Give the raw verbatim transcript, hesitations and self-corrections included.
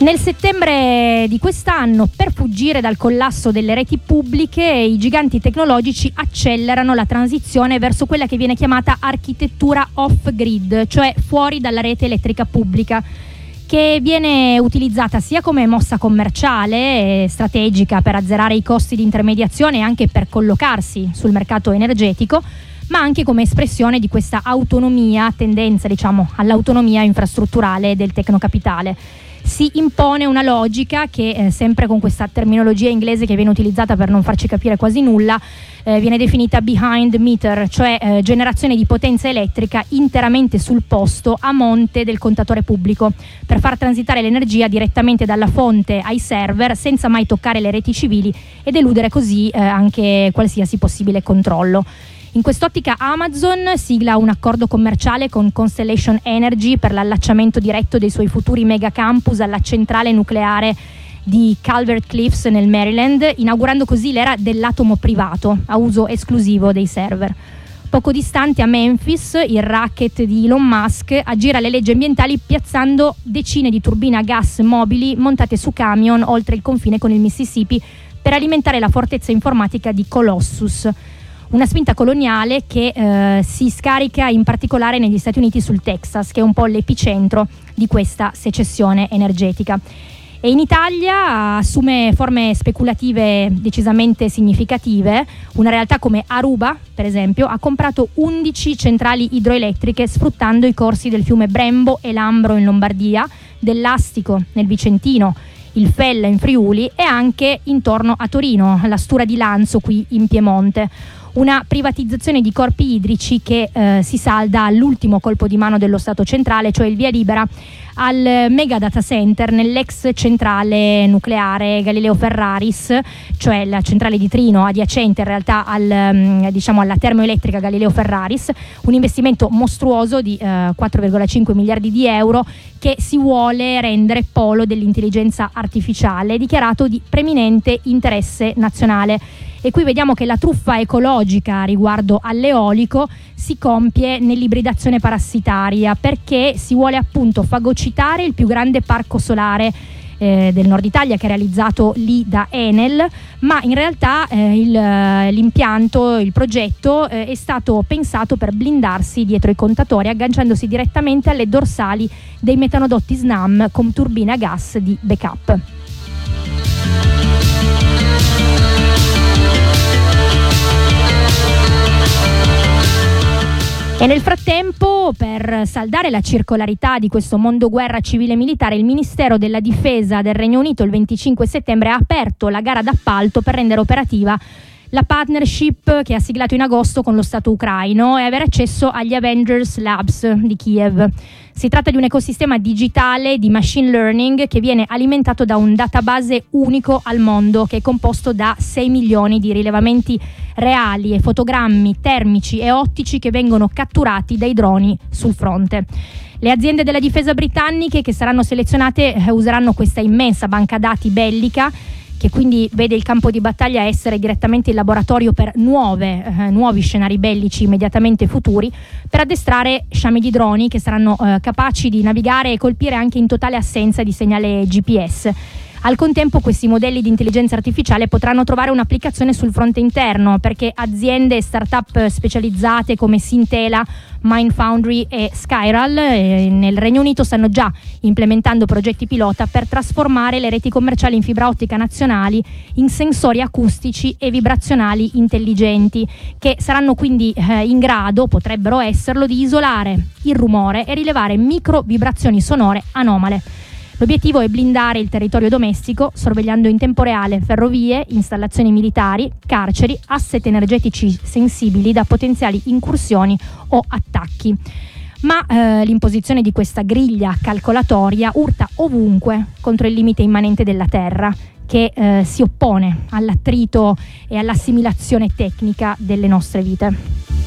Nel settembre di quest'anno, per fuggire dal collasso delle reti pubbliche, i giganti tecnologici accelerano la transizione verso quella che viene chiamata architettura off-grid, cioè fuori dalla rete elettrica pubblica, che viene utilizzata sia come mossa commerciale e strategica per azzerare i costi di intermediazione e anche per collocarsi sul mercato energetico, ma anche come espressione di questa autonomia, tendenza diciamo all'autonomia infrastrutturale del tecnocapitale. Si impone una logica che, eh, sempre con questa terminologia inglese che viene utilizzata per non farci capire quasi nulla, eh, viene definita behind meter, cioè eh, generazione di potenza elettrica interamente sul posto a monte del contatore pubblico, per far transitare l'energia direttamente dalla fonte ai server senza mai toccare le reti civili ed eludere così eh, anche qualsiasi possibile controllo. In quest'ottica Amazon sigla un accordo commerciale con Constellation Energy per l'allacciamento diretto dei suoi futuri mega campus alla centrale nucleare di Calvert Cliffs nel Maryland, inaugurando così l'era dell'atomo privato a uso esclusivo dei server. Poco distante a Memphis, il racket di Elon Musk aggira le leggi ambientali piazzando decine di turbine a gas mobili montate su camion oltre il confine con il Mississippi per alimentare la fortezza informatica di Colossus. Una spinta coloniale che eh, si scarica in particolare negli Stati Uniti sul Texas, che è un po' l'epicentro di questa secessione energetica. E in Italia assume forme speculative decisamente significative. Una realtà come Aruba, per esempio, ha comprato undici centrali idroelettriche sfruttando i corsi del fiume Brembo e Lambro in Lombardia, dell'Astico nel Vicentino, il Fella in Friuli e anche intorno a Torino, la Stura di Lanzo qui in Piemonte. Una privatizzazione di corpi idrici che eh, si salda all'ultimo colpo di mano dello Stato centrale, cioè il via libera al mega data center nell'ex centrale nucleare Galileo Ferraris, cioè la centrale di Trino adiacente in realtà al, diciamo alla termoelettrica Galileo Ferraris, un investimento mostruoso di eh, quattro virgola cinque miliardi di euro che si vuole rendere polo dell'intelligenza artificiale, dichiarato di preminente interesse nazionale. E qui vediamo che la truffa ecologica riguardo all'eolico si compie nell'ibridazione parassitaria, perché si vuole appunto fagocitare il più grande parco solare eh, del nord Italia, che è realizzato lì da Enel, ma in realtà eh, il, l'impianto, il progetto eh, è stato pensato per blindarsi dietro i contatori, agganciandosi direttamente alle dorsali dei metanodotti Snam con turbine a gas di backup. E nel frattempo, per saldare la circolarità di questo mondo guerra civile e militare, il Ministero della Difesa del Regno Unito il venticinque settembre ha aperto la gara d'appalto per rendere operativa la partnership che ha siglato in agosto con lo Stato ucraino e avere accesso agli Avengers Labs di Kiev. Si tratta di un ecosistema digitale di machine learning che viene alimentato da un database unico al mondo, che è composto da sei milioni di rilevamenti reali e fotogrammi termici e ottici che vengono catturati dai droni sul fronte. Le aziende della difesa britanniche che saranno selezionate eh, useranno questa immensa banca dati bellica, che quindi vede il campo di battaglia essere direttamente il laboratorio per nuove, eh, nuovi scenari bellici immediatamente futuri, per addestrare sciami di droni che saranno eh, capaci di navigare e colpire anche in totale assenza di segnale G P S. Al contempo questi modelli di intelligenza artificiale potranno trovare un'applicazione sul fronte interno, perché aziende e start-up specializzate come Sintela, Mindfoundry e Skyral eh, nel Regno Unito stanno già implementando progetti pilota per trasformare le reti commerciali in fibra ottica nazionali in sensori acustici e vibrazionali intelligenti, che saranno quindi eh, in grado, potrebbero esserlo, di isolare il rumore e rilevare micro vibrazioni sonore anomale. L'obiettivo è blindare il territorio domestico, sorvegliando in tempo reale ferrovie, installazioni militari, carceri, asset energetici sensibili da potenziali incursioni o attacchi. Ma eh, l'imposizione di questa griglia calcolatoria urta ovunque contro il limite immanente della Terra, che eh, si oppone all'attrito e all'assimilazione tecnica delle nostre vite.